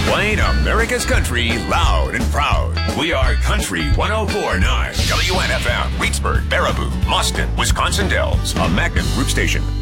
Playing America's country loud and proud. We are Country 104.9. WNFM, Reedsburg, Baraboo, Boston, Wisconsin Dells, a Magnum Group station.